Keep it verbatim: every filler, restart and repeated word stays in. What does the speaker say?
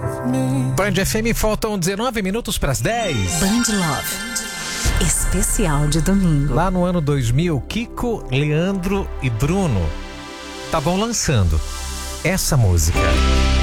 Band F M, faltam dezenove minutos para as dez. Band Love, especial de domingo. Lá no ano dois mil, Kiko, Leandro e Bruno estavam lançando essa música.